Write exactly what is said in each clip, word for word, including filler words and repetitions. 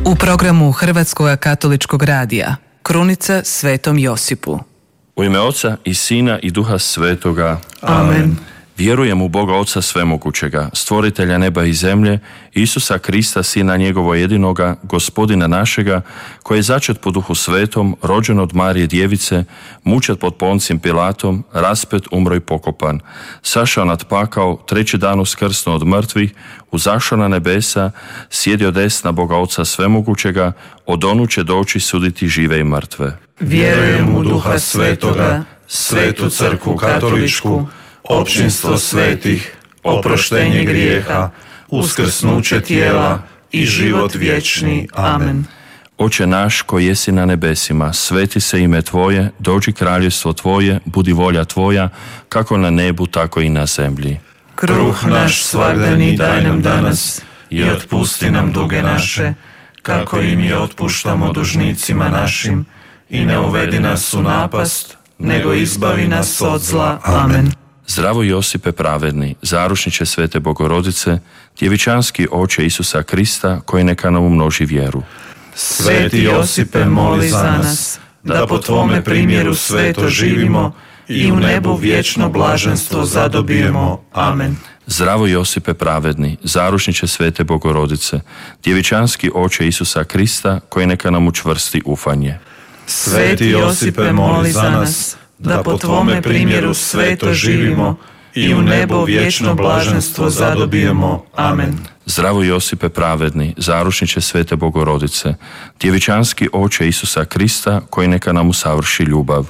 U programu Hrvatskog katoličkog radija Krunica Svetom Josipu. U ime Oca i Sina i Duha Svetoga. Amen. Vjerujem u Boga Oca Svemogućega, stvoritelja neba i zemlje, Isusa Krista, Sina njegovo jedinoga, Gospodina našega, koji je začet po Duhu Svetom, rođen od Marije Djevice, mučet pod Poncijem Pilatom, raspet, umro i pokopan, sašao nad pakao, treći dan uskrsnuo od mrtvih, uzašao na nebesa, sjedio desna Boga Oca Svemogućega, od onu će doći suditi žive i mrtve. Vjerujem u Duha Svetoga, Svetu Crkvu Katoličku, općinstvo svetih, oproštenje grijeha, uskrsnuće tijela i život vječni. Amen. Oče naš koji jesi na nebesima, sveti se ime Tvoje, dođi kraljevstvo Tvoje, budi volja Tvoja, kako na nebu, tako i na zemlji. Kruh naš svagdani daj nam danas i otpusti nam duge naše, kako i mi otpuštamo dužnicima našim, i ne uvedi nas u napast, nego izbavi nas od zla. Amen. Zdravo Josipe pravedni, zaručniče Svete Bogorodice, djevičanski oče Isusa Krista, koji neka nam umnoži vjeru. Sveti Josipe, moli za nas, da po Tvome primjeru sveto živimo i u nebu vječno blaženstvo zadobijemo. Amen. Zdravo Josipe pravedni, zaručniče Svete Bogorodice, djevičanski oče Isusa Krista, koji neka nam učvrsti ufanje. Sveti Josipe, moli za nas, da po Tvome primjeru sveto živimo i u nebu vječno blaženstvo zadobijemo. Amen. Zdravo Josipe pravedni, zaručniče Svete Bogorodice, djevičanski oče Isusa Krista, koji neka nam usavrši ljubav.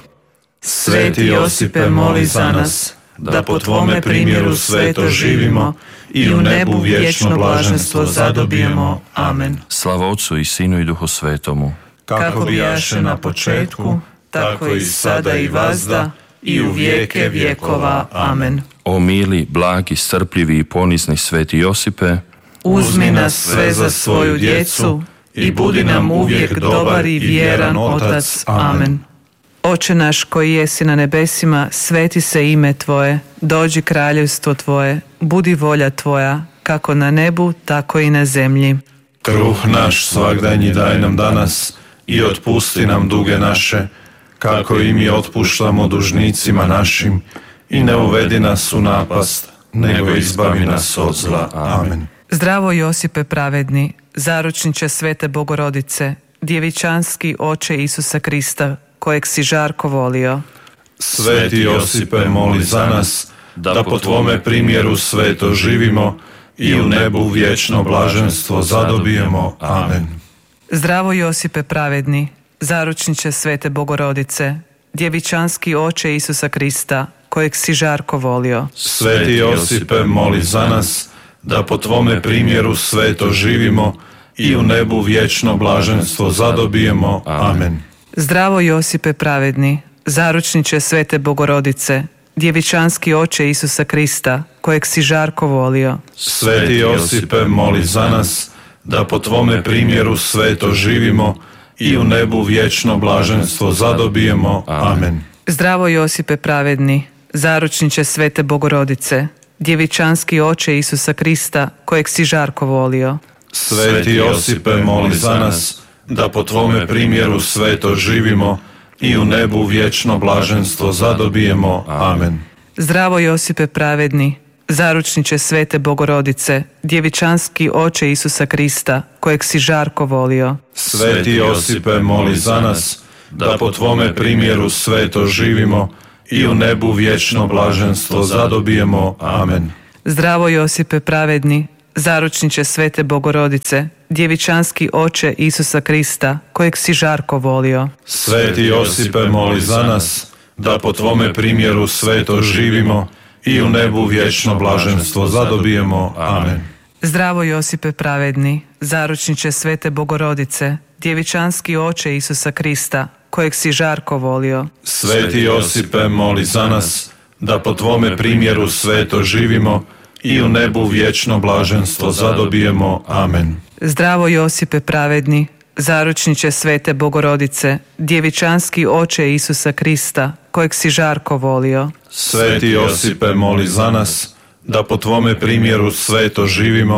Sveti Josipe, moli za nas, da po Tvome primjeru sveto živimo i u nebu vječno blaženstvo zadobijemo. Amen. Slava Otcu i Sinu i Duhu Svetomu, kako bijaše na početku, tako i sada i vazda, i u vijeke vjekova. Amen. O mili, blagi, strpljivi i ponizni Sveti Josipe, uzmi nas sve za svoju djecu i budi nam uvijek dobar i vjeran Otac. Amen. Oče naš koji jesi na nebesima, sveti se ime Tvoje, dođi kraljevstvo Tvoje, budi volja Tvoja, kako na nebu, tako i na zemlji. Kruh naš svagdanji daj nam danas i otpusti nam duge naše, kako i mi otpuštamo dužnicima našim, i ne uvedi nas u napast, nego izbavi nas od zla. Amen. Zdravo Josipe pravedni, zaručniče Svete Bogorodice, djevičanski oče Isusa Krista, kojeg si žarko volio. Sveti Josipe, moli za nas, da po Tvome primjeru sveto živimo i u nebu vječno blaženstvo zadobijemo. Amen. Zdravo Josipe pravedni, zaručniče Svete Bogorodice, djevičanski oče Isusa Krista, kojeg si žarko volio. Sveti Josipe, moli za nas, da po Tvome primjeru sveto živimo i u nebu vječno blaženstvo zadobijemo. Amen. Zdravo Josipe pravedni, zaručniče Svete Bogorodice, djevičanski oče Isusa Krista, kojeg si žarko volio. Sveti Josipe, moli za nas, da po Tvome primjeru sveto živimo i u nebu vječno blaženstvo zadobijemo. Amen. Zdravo Josipe pravedni, zaručniče Svete Bogorodice, djevičanski oče Isusa Krista, kojeg si žarko volio. Sveti Josipe, moli za nas, da po Tvome primjeru sveto živimo i u nebu vječno blaženstvo zadobijemo. Amen. Zdravo Josipe pravedni, zaručniče Svete Bogorodice, djevičanski oče Isusa Krista, kojeg si žarko volio. Sveti Josipe, moli za nas, da po Tvome primjeru sveto živimo i u nebu vječno blaženstvo zadobijemo. Amen. Zdravo Josipe pravedni, zaručniče Svete Bogorodice, djevičanski oče Isusa Krista, kojeg si žarko volio. Sveti Josipe, moli za nas, da po Tvome primjeru sveto živimo i u nebu vječno blaženstvo zadobijemo. Amen. Zdravo Josipe pravedni, zaručniče Svete Bogorodice, djevičanski oče Isusa Krista, kojeg si žarko volio. Sveti Josipe, moli za nas, da po Tvome primjeru sveto živimo i u nebu vječno blaženstvo zadobijemo. Amen. Zdravo Josipe pravedni, zaručniče Svete Bogorodice, djevičanski oče Isusa Krista, kojeg si žarko volio. Sveti Josipe, moli za nas, da po Tvome primjeru sveto živimo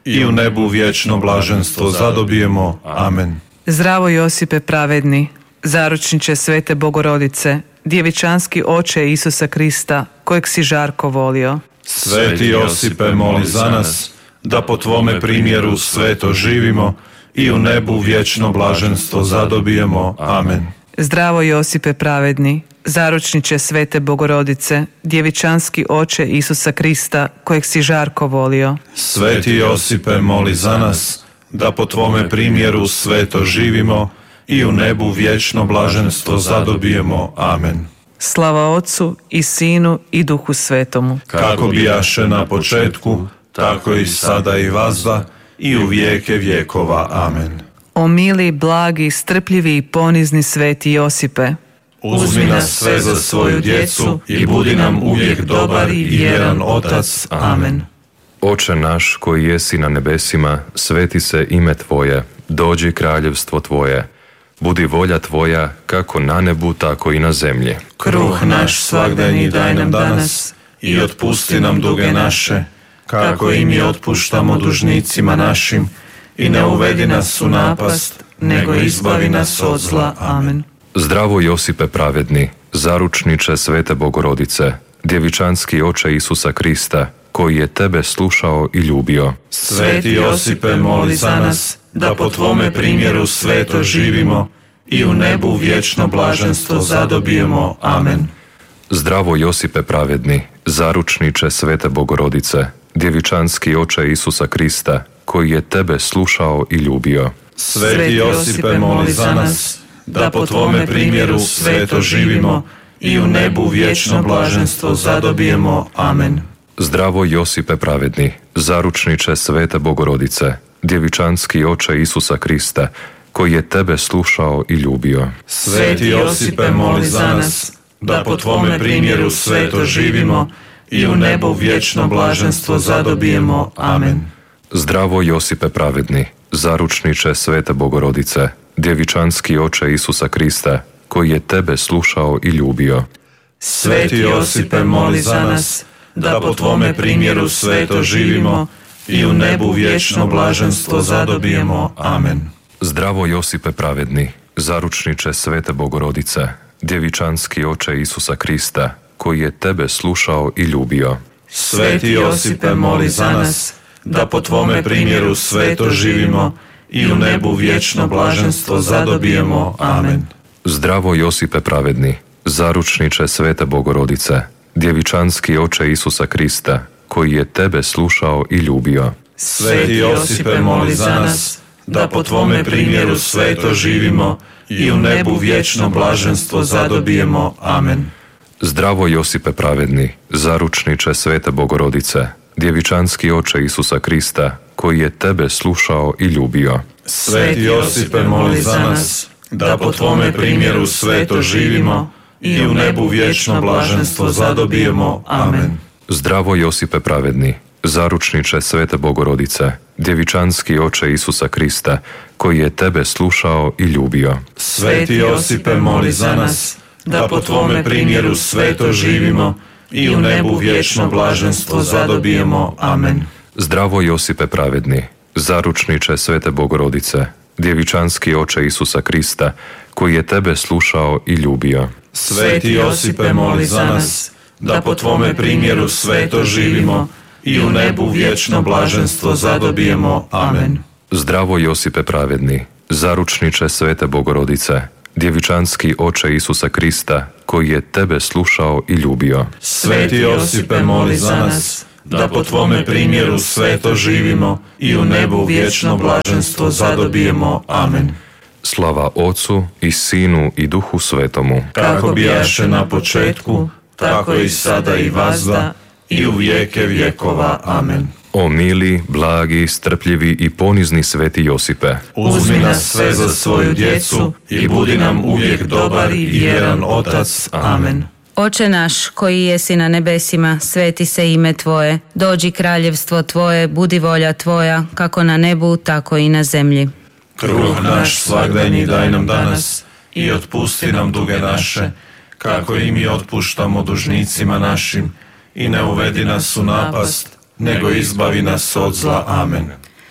i u nebu vječno blaženstvo zadobijemo. Amen. Zdravo Josipe pravedni, zaručniče Svete Bogorodice, djevičanski oče Isusa Krista, kojeg si žarko volio. Sveti Josipe, moli za nas, da po tvome primjeru sveto živimo i u nebu vječno blaženstvo zadobijemo. Amen. Zdravo Josipe pravedni, zaručniče Svete Bogorodice, djevičanski oče Isusa Krista, kojeg si žarko volio. Sveti Josipe, moli za nas, da po tvome primjeru sveto živimo i u nebu vječno blaženstvo zadobijemo. Amen. Slava Otcu i Sinu i Duhu Svetomu. Kako bijaše na početku, tako i sada i vazda i u vijeke vjekova. Amen. O mili, blagi, strpljivi i ponizni Sveti Josipe, uzmi nas sve za svoju djecu i budi nam uvijek dobar i vjeran Otac. Amen. Oče naš koji jesi na nebesima, sveti se ime Tvoje, dođi kraljevstvo Tvoje. Budi volja Tvoja, kako na nebu, tako i na zemlji. Kruh naš svagdanji daj nam danas i otpusti nam duge naše, kako i mi otpuštamo dužnicima našim, i ne uvedi nas u napast, nego izbavi nas od zla. Amen. Zdravo Josipe pravedni, zaručniče Svete Bogorodice, djevičanski oče Isusa Krista, koji je tebe slušao i ljubio. Sveti Josipe, moli za nas, da po tvome primjeru sveto živimo i u nebu vječno blaženstvo zadobijemo. Amen. Zdravo Josipe pravedni, zaručniče Svete Bogorodice, djevičanski oče Isusa Krista, koji je tebe slušao i ljubio. Sveti Josipe, moli za nas, da po tvome primjeru sveto živimo i u nebu vječno blaženstvo zadobijemo. Amen. Zdravo Josipe pravedni, zaručniče Svete Bogorodice, djevičanski oče Isusa Krista, koji je tebe slušao i ljubio. Sveti Josipe, moli za nas, da po tvome primjeru sveto živimo i u nebu vječno blaženstvo zadobijemo. Amen. Zdravo Josipe pravedni, zaručniče Svete Bogorodice, djevičanski oče Isusa Krista, koji je tebe slušao i ljubio. Sveti Josipe, moli za nas, da po tvome primjeru sveto živimo i u nebu vječno blaženstvo zadobijemo. Amen. Zdravo Josipe pravedni, zaručniče Svete Bogorodice, djevičanski oče Isusa Krista, koji je tebe slušao i ljubio. Sveti Josipe, moli za nas, da po tvome primjeru sveto živimo i u nebu vječno blaženstvo zadobijemo. Amen. Zdravo Josipe pravedni, zaručniče Svete Bogorodice, djevičanski oče Isusa Krista, koji je tebe slušao i ljubio. Sveti Josipe, moli za nas, da po tvome primjeru sveto živimo i u nebu vječno blaženstvo zadobijemo. Amen. Zdravo Josipe pravedni, zaručniče Svete Bogorodice, djevičanski oče Isusa Krista, koji je tebe slušao i ljubio. Sveti Josipe, moli za nas, da po tvome primjeru sveto živimo i u nebu vječno blaženstvo zadobijemo. Amen. Zdravo Josipe pravedni, zaručniče Svete Bogorodice, djevičanski oče Isusa Krista, koji je tebe slušao i ljubio. Sveti Josipe, moli za nas, da po tvome primjeru sveto živimo i u nebu vječno blaženstvo zadobijemo. Amen. Zdravo Josipe pravedni, zaručniče Svete Bogorodice, djevičanski oče Isusa Krista, koji je tebe slušao i ljubio. Sveti Josipe, moli za nas, da po tvome primjeru sveto živimo i u nebu vječno blaženstvo zadobijemo. Amen. Zdravo Josipe pravedni, zaručniče Svete Bogorodice, djevičanski oče Isusa Krista, koji je tebe slušao i ljubio. Sveti Josipe, moli za nas, da po tvome primjeru sveto živimo i u nebu vječno blaženstvo zadobijemo. Amen. Slava Otcu i Sinu i Duhu Svetomu. Kako bijaše na početku, tako i sada i vazda i u vijeke vjekova. Amen. O mili, blagi, strpljivi i ponizni Sveti Josipe, uzmi nas sve za svoju djecu i budi nam uvijek dobar i vjeran Otac. Amen. Oče naš koji jesi na nebesima, sveti se ime Tvoje, dođi kraljevstvo Tvoje, budi volja Tvoja, kako na nebu, tako i na zemlji. Kruh naš svagdanji daj nam danas i otpusti nam duge naše, kako i mi otpuštamo dužnicima našim, i ne uvedi nas u napast, nego izbavi nas od zla. Amen.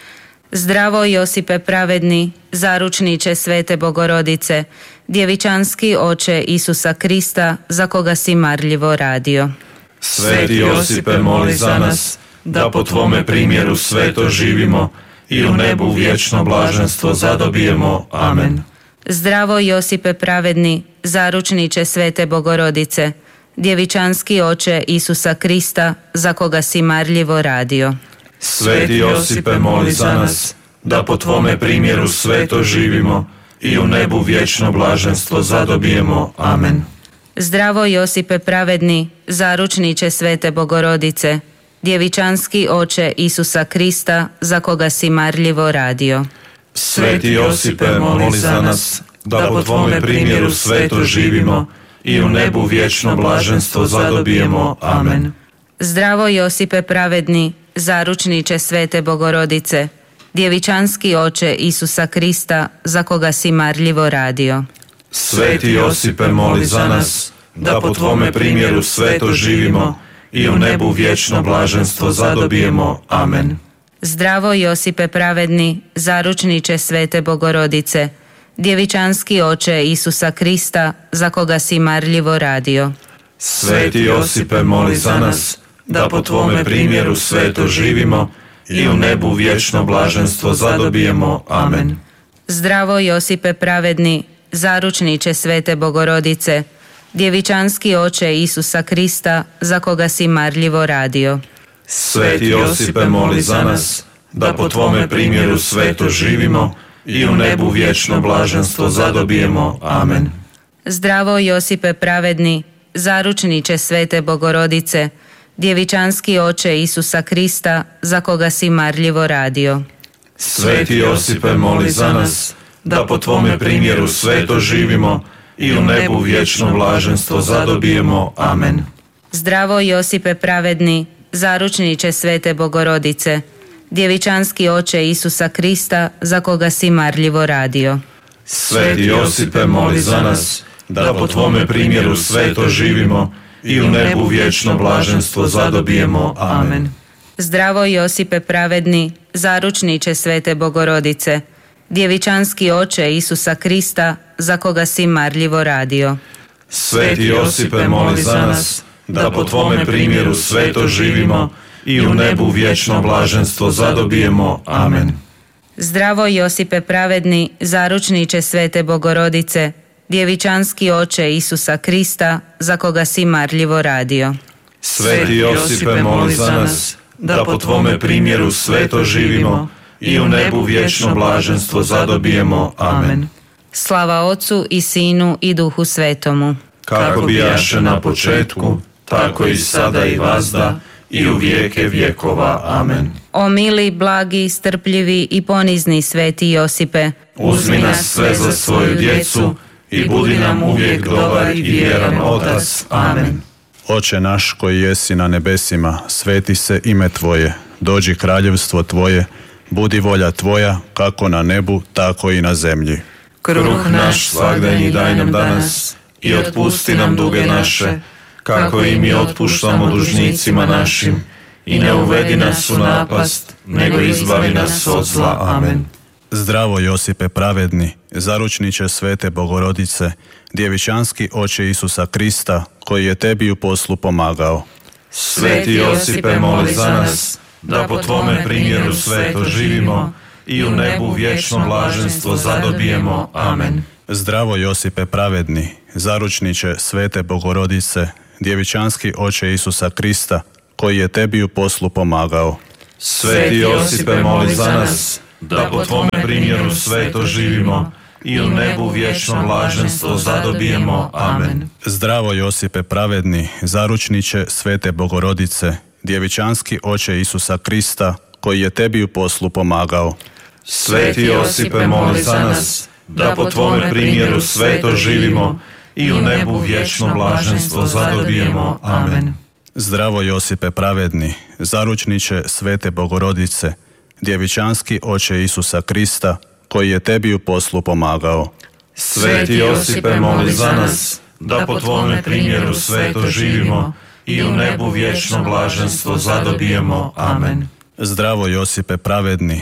Zdravo Josipe pravedni, zaručniče Svete Bogorodice, djevičanski oče Isusa Krista, za koga si marljivo radio. Sveti Josipe, moli za nas, da po tvome primjeru sveto živimo i u nebu vječno blaženstvo zadobijemo. Amen. Zdravo Josipe pravedni, zaručniče Svete Bogorodice, djevičanski oče Isusa Krista, za koga si marljivo radio. Sveti Josipe, moli za nas, da po tvome primjeru sveto živimo i u nebu vječno blaženstvo zadobijemo. Amen. Zdravo Josipe pravedni, zaručniče Svete Bogorodice, djevičanski oče Isusa Krista, za koga si marljivo radio. Sveti Josipe, moli za nas, da po tvome primjeru sveto živimo i u nebu vječno blaženstvo zadobijemo. Amen. Zdravo Josipe pravedni, zaručniče Svete Bogorodice, djevičanski oče Isusa Krista, za koga si marljivo radio. Sveti Josipe, moli za nas, da po tvome primjeru sveto živimo i u nebu vječno blaženstvo zadobijemo. Amen. Zdravo Josipe pravedni, zaručniče Svete Bogorodice, djevičanski oče Isusa Krista, za koga si marljivo radio. Sveti Josipe, moli za nas, da po tvome primjeru sveto živimo i u nebu vječno blaženstvo zadobijemo. Amen. Zdravo Josipe pravedni, zaručniče Svete Bogorodice, djevičanski oče Isusa Krista, za koga si marljivo radio. Sveti Josipe, moli za nas, da po tvome primjeru sveto živimo i u nebu vječno blaženstvo zadobijemo. Amen. Zdravo Josipe pravedni, zaručniče Svete Bogorodice, djevičanski oče Isusa Krista, za koga si marljivo radio. Sveti Josipe, moli za nas, da po tvome primjeru sveto živimo i u nebu vječno blaženstvo zadobijemo. Amen. Zdravo Josipe pravedni, zaručniče Svete Bogorodice, djevičanski oče Isusa Krista, za koga si marljivo radio. Sveti Josipe, moli za nas, da po tvome primjeru sveto živimo i u nebu vječno blaženstvo zadobijemo. Amen. Zdravo Josipe pravedni, zaručniče Svete Bogorodice, djevičanski oče Isusa Krista, za koga si marljivo radio. Sveti Josipe, moli za nas, da po tvome primjeru sveto živimo i u nebu vječno blaženstvo zadobijemo. Amen. Zdravo Josipe pravedni, zaručniče Svete Bogorodice, djevičanski oče Isusa Krista, za koga si marljivo radio. Sveti Josipe, moli za nas, da po tvome primjeru sveto živimo i u nebu vječno blaženstvo zadobijemo. Amen. Slava Otcu i Sinu i Duhu Svetomu. Kako bijaše na početku, tako i sada i vazda i u vijeke vjekova. Amen. O mili, blagi, strpljivi i ponizni Sveti Josipe, uzmi nas sve za svoju djecu i budi nam uvijek dobar i vjeran Otac. Amen. Oče naš koji jesi na nebesima, sveti se ime Tvoje, dođi kraljevstvo Tvoje, budi volja Tvoja, kako na nebu, tako i na zemlji. Kruh naš svagdanji daj nam danas i otpusti nam duge naše, kako i mi otpuštamo dužnicima našim, i ne uvedi nas u napast, nego izbavi nas od zla. Amen. Zdravo Josipe pravedni, zaručniče Svete Bogorodice, djevičanski oče Isusa Krista, koji je tebi u poslu pomagao. Sveti Josipe, moli za nas, da po tvome primjeru sveto živimo i u nebu vječno blaženstvo zadobijemo. Amen. Zdravo Josipe pravedni, zaručniče Svete Bogorodice, djevičanski oče Isusa Krista, koji je tebi u poslu pomagao. Sveti Josipe, moli za nas, da po tvome primjeru sveto živimo i u nebu vječno blaženstvo zadobijemo. Amen. Zdravo Josipe pravedni, zaručniče Svete Bogorodice, djevičanski oče Isusa Krista, koji je tebi u poslu pomagao. Sveti Josipe, moli za nas, da po tvome primjeru sveto živimo i u nebu vječno blaženstvo zadobijemo. Amen. Zdravo Josipe pravedni, zaručniče Svete Bogorodice, djevičanski oče Isusa Krista, koji je tebi u poslu pomagao. Sveti Josipe, moli za nas, da po tvome primjeru sveto živimo i u nebu vječno blaženstvo zadobijemo. Amen. Zdravo Josipe pravedni,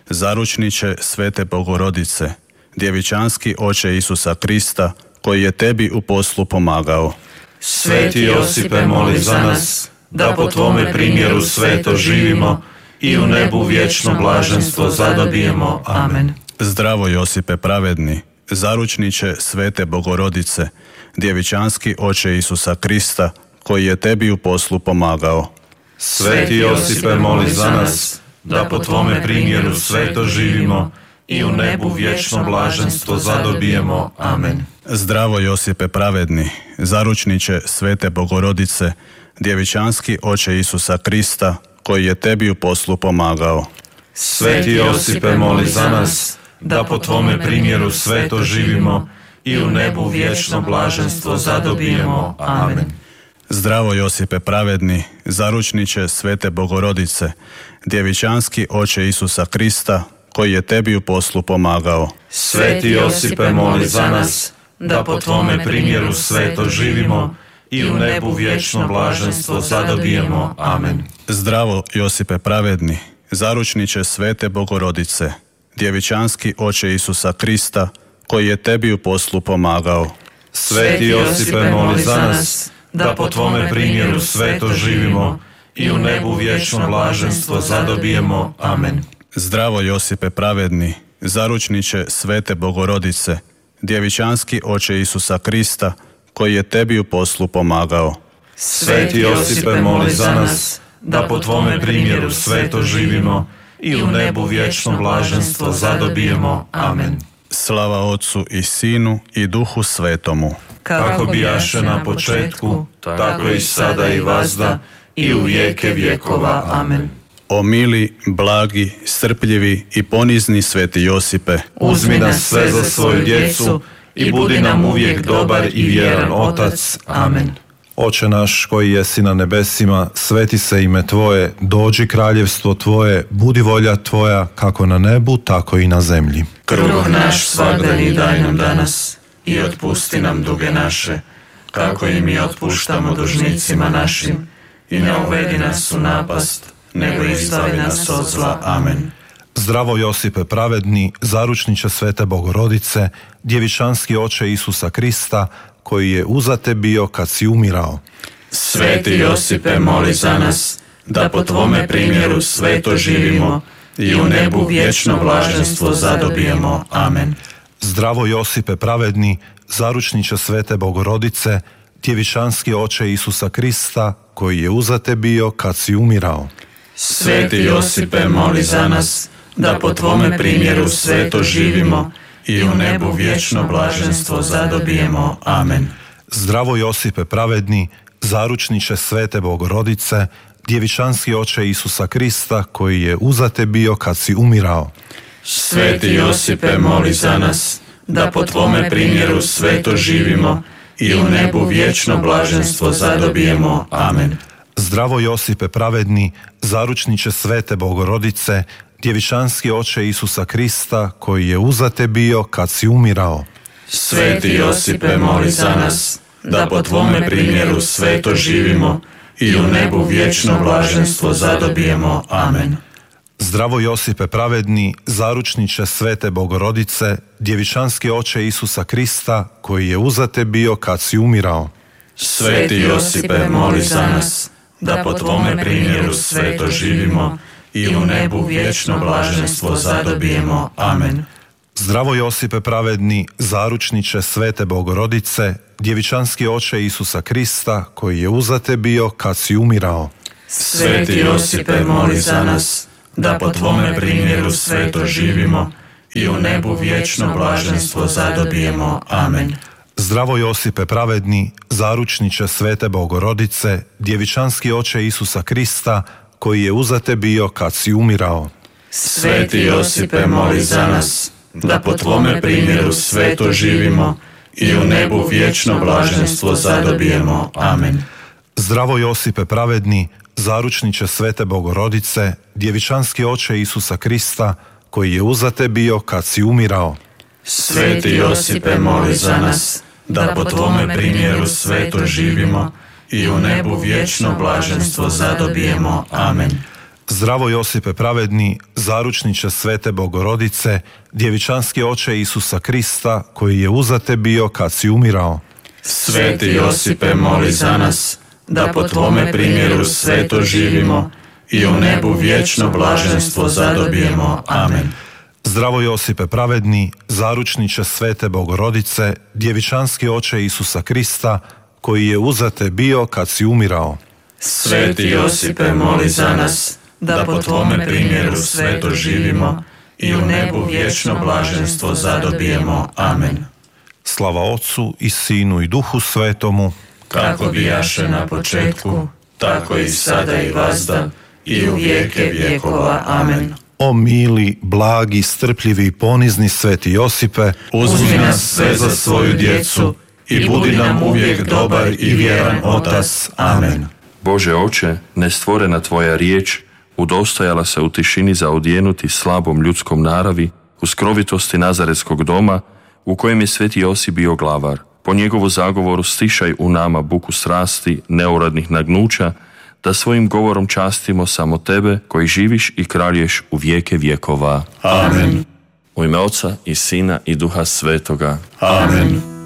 zaručniče Svete Bogorodice, djevičanski oče Isusa Krista, koji je tebi u poslu pomagao. Sveti Josipe, moli za nas, da po tvome primjeru sveto živimo i u nebu vječno blaženstvo zadobijemo. Amen. Zdravo Josipe pravedni, zaručniče Svete Bogorodice, djevičanski oče Isusa Krista, koji je tebi u poslu pomagao. Sveti Josipe, moli za nas, da po tvome primjeru sveto živimo i u nebu vječno blaženstvo zadobijemo. Amen. Zdravo Josipe pravedni, zaručniče Svete Bogorodice, djevičanski oče Isusa Krista, koji je tebi u poslu pomagao. Sveti Josipe, moli za nas, da po tvome primjeru sveto živimo i u nebu vječno blaženstvo zadobijemo. Amen. Zdravo Josipe pravedni, zaručniče Svete Bogorodice, djevičanski oče Isusa Krista, koji je tebi u poslu pomagao. Sveti Josipe, moli za nas, da po tvome primjeru sveto živimo i u nebu vječno blaženstvo zadobijemo. Amen. Zdravo Josipe pravedni, zaručniče Svete Bogorodice, djevičanski oče Isusa Krista, koji je tebi u poslu pomagao. Sveti Josipe, moli za nas, da po tvome primjeru sveto živimo i u nebu vječno blaženstvo zadobijemo. Amen. Zdravo Josipe pravedni, zaručniče Svete Bogorodice, djevičanski oče Isusa Krista, koji je tebi u poslu pomagao. Sveti Josipe, moli za nas, da po tvome primjeru sveto živimo i u nebu vječno blaženstvo zadobijemo. Amen. Slava Otcu i Sinu i Duhu Svetomu. Kako bijaše na početku, tako i sada i vazda i u vijeke vjekova. Amen. O mili, blagi, strpljivi i ponizni Sveti Josipe, uzmi nas sve za svoju djecu i budi nam uvijek dobar i vjeran Otac. Amen. Oče naš koji jesi na nebesima, sveti se ime Tvoje, dođi kraljevstvo Tvoje, budi volja Tvoja, kako na nebu, tako i na zemlji. Kruh naš svagdanji daj nam danas i otpusti nam duge naše, kako i mi otpuštamo dužnicima našim, i ne uvedi nas u napast, nego izbavi nas od zla. Amen. Zdravo Josipe pravedni, zaručniče Svete Bogorodice, djevičanski oče Isusa Krista, koji je uzate bio kad si umirao. Sveti Josipe, moli za nas, da po tvome primjeru sveto živimo i u nebu vječno blaženstvo zadobijemo. Amen. Zdravo Josipe pravedni, zaručniče Svete Bogorodice, djevičanski oče Isusa Krista, koji je uzate bio kad si umirao. Sveti Josipe, moli za nas, da po tvome primjeru sveto živimo i u nebu vječno blaženstvo zadobijemo. Amen. Zdravo Josipe pravedni, zaručniče Svete Bogorodice, djevičanski oče Isusa Krista, koji je uzate bio kad si umirao. Sveti Josipe, moli za nas, da po tvome primjeru sveto živimo i u nebu vječno blaženstvo zadobijemo. Amen. Zdravo Josipe pravedni, zaručniče Svete Bogorodice, djevičanski oče Isusa Krista, koji je uzate bio kad si umirao. Sveti Josipe, moli za nas, da po tvome primjeru sveto živimo i u nebu vječno blaženstvo zadobijemo. Amen. Zdravo Josipe pravedni, zaručniče Svete Bogorodice, djevičanski oče Isusa Krista, koji je uzate bio kad si umirao. Sveti Josipe, moli za nas, da po tvome primjeru sveto živimo i u nebu vječno blaženstvo zadobijemo. Amen. Zdravo Josipe pravedni, zaručniče Svete Bogorodice, djevičanski oče Isusa Krista, koji je uzate bio kad si umirao. Sveti Josipe, moli za nas, da po tvome primjeru sveto živimo i u nebu vječno blaženstvo zadobijemo. Amen. Zdravo Josipe pravedni, zaručniče Svete Bogorodice, djevičanski oče Isusa Krista, koji je uzate bio kad si umirao. Sveti Josipe, moli za nas, da po tvome primjeru sveto živimo i u nebu vječno blaženstvo zadobijemo. Amen. Zdravo Josipe pravedni, zaručniče Svete Bogorodice, djevičanski oče Isusa Krista, koji je uzate bio kad si umirao. Sveti Josipe, moli za nas, da po tvome primjeru sveto živimo i u nebu vječno blaženstvo zadobijemo. Amen. Zdravo Josipe pravedni, zaručniče svete Bogorodice, djevičanski oče Isusa Krista, koji je uzate bio kad si umirao. Sveti Josipe, moli za nas, da po tvome primjeru sveto živimo i u nebu vječno blaženstvo zadobijemo. Amen. Zdravo Josipe pravedni, zaručniče svete Bogorodice, djevičanski oče Isusa Krista, koji je uzate bio kad si umirao. Sveti Josipe, moli za nas, da po tvome primjeru sveto živimo i u nebu vječno blaženstvo zadobijemo. Amen. Slava Otcu i Sinu i Duhu Svetomu, kako bijaše na početku, tako i sada i vazda, i u vijeke vjekova. Amen. O mili, blagi, strpljivi i ponizni sveti Josipe, uzmi nas sve za svoju djecu i budi nam uvijek dobar i vjeran Otac. Amen. Bože Oče, nestvorena Tvoja riječ udostojala se u tišini zaodjenuti slabom ljudskom naravi u skrovitosti Nazaretskog doma u kojem je sveti Josip bio glavar. Po njegovu zagovoru stišaj u nama buku strasti, neuradnih nagnuća, da svojim govorom častimo samo Tebe koji živiš i kraljuješ u vijeke vjekova. Amen. U ime Oca i Sina i Duha Svetoga. Amen.